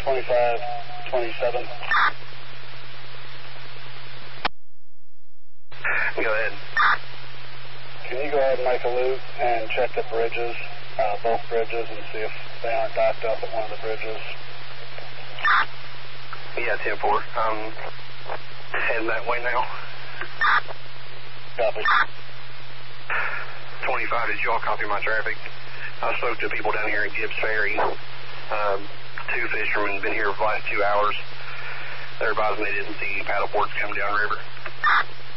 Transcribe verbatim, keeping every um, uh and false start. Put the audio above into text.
twenty-five twenty-seven. Go ahead. Can you go ahead and make a loop and check the bridges, uh, both bridges, and see if they aren't docked up at one of the bridges? Yeah, ten four. I'm heading that way now. Copy. twenty-five, did y'all copy my traffic? I spoke to people down here at Gibbs Ferry. Um, two fishermen been here for the last two hours. They're advising they didn't see paddleboards come down river.